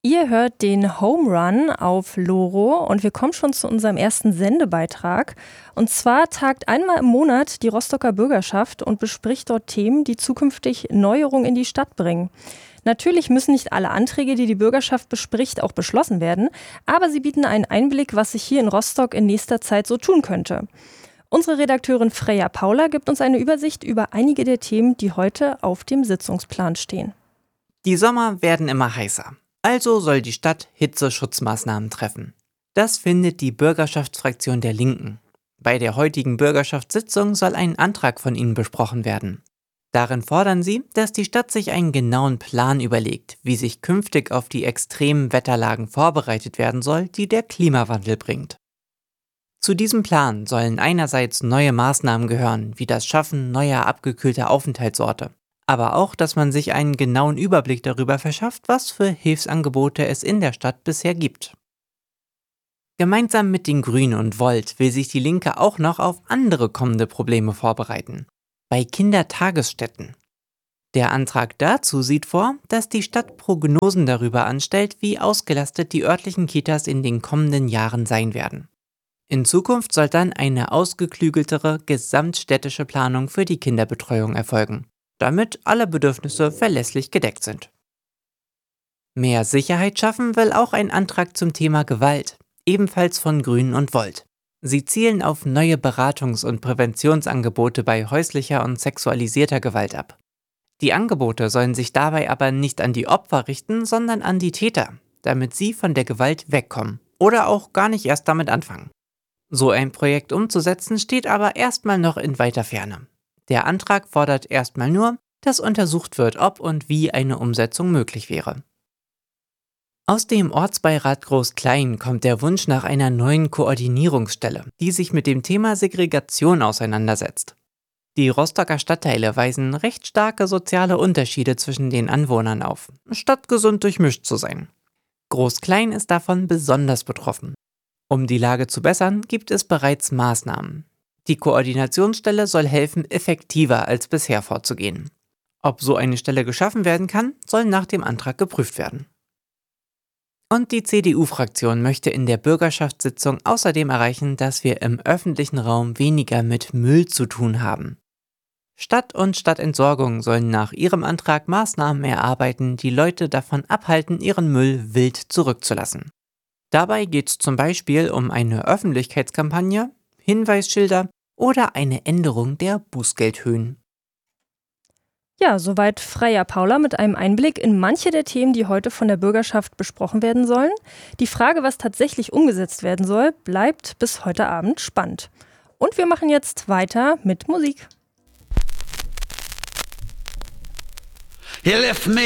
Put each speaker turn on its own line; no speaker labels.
Ihr hört den Home Run auf Loro und wir kommen schon zu unserem ersten Sendebeitrag. Und zwar tagt einmal im Monat die Rostocker Bürgerschaft und bespricht dort Themen, die zukünftig Neuerungen in die Stadt bringen. Natürlich müssen nicht alle Anträge, die die Bürgerschaft bespricht, auch beschlossen werden, aber sie bieten einen Einblick, was sich hier in Rostock in nächster Zeit so tun könnte. Unsere Redakteurin Freya Paula gibt uns eine Übersicht über einige der Themen, die heute auf dem Sitzungsplan stehen.
Die Sommer werden immer heißer. Also soll die Stadt Hitzeschutzmaßnahmen treffen. Das findet die Bürgerschaftsfraktion der Linken. Bei der heutigen Bürgerschaftssitzung soll ein Antrag von ihnen besprochen werden. Darin fordern sie, dass die Stadt sich einen genauen Plan überlegt, wie sich künftig auf die extremen Wetterlagen vorbereitet werden soll, die der Klimawandel bringt. Zu diesem Plan sollen einerseits neue Maßnahmen gehören, wie das Schaffen neuer abgekühlter Aufenthaltsorte. Aber auch, dass man sich einen genauen Überblick darüber verschafft, was für Hilfsangebote es in der Stadt bisher gibt. Gemeinsam mit den Grünen und Volt will sich die Linke auch noch auf andere kommende Probleme vorbereiten. Bei Kindertagesstätten. Der Antrag dazu sieht vor, dass die Stadt Prognosen darüber anstellt, wie ausgelastet die örtlichen Kitas in den kommenden Jahren sein werden. In Zukunft soll dann eine ausgeklügeltere gesamtstädtische Planung für die Kinderbetreuung erfolgen, damit alle Bedürfnisse verlässlich gedeckt sind. Mehr Sicherheit schaffen will auch ein Antrag zum Thema Gewalt, ebenfalls von Grünen und Volt. Sie zielen auf neue Beratungs- und Präventionsangebote bei häuslicher und sexualisierter Gewalt ab. Die Angebote sollen sich dabei aber nicht an die Opfer richten, sondern an die Täter, damit sie von der Gewalt wegkommen oder auch gar nicht erst damit anfangen. So ein Projekt umzusetzen steht aber erstmal noch in weiter Ferne. Der Antrag fordert erstmal nur, dass untersucht wird, ob und wie eine Umsetzung möglich wäre. Aus dem Ortsbeirat Groß-Klein kommt der Wunsch nach einer neuen Koordinierungsstelle, die sich mit dem Thema Segregation auseinandersetzt. Die Rostocker Stadtteile weisen recht starke soziale Unterschiede zwischen den Anwohnern auf, statt gesund durchmischt zu sein. Groß-Klein ist davon besonders betroffen. Um die Lage zu bessern, gibt es bereits Maßnahmen. Die Koordinationsstelle soll helfen, effektiver als bisher vorzugehen. Ob so eine Stelle geschaffen werden kann, soll nach dem Antrag geprüft werden. Und die CDU-Fraktion möchte in der Bürgerschaftssitzung außerdem erreichen, dass wir im öffentlichen Raum weniger mit Müll zu tun haben. Stadt und Stadtentsorgung sollen nach ihrem Antrag Maßnahmen erarbeiten, die Leute davon abhalten, ihren Müll wild zurückzulassen. Dabei geht es zum Beispiel um eine Öffentlichkeitskampagne, Hinweisschilder oder eine Änderung der Bußgeldhöhen.
Ja, soweit Freya Paula mit einem Einblick in manche der Themen, die heute von der Bürgerschaft besprochen werden sollen. Die Frage, was tatsächlich umgesetzt werden soll, bleibt bis heute Abend spannend. Und wir machen jetzt weiter mit Musik.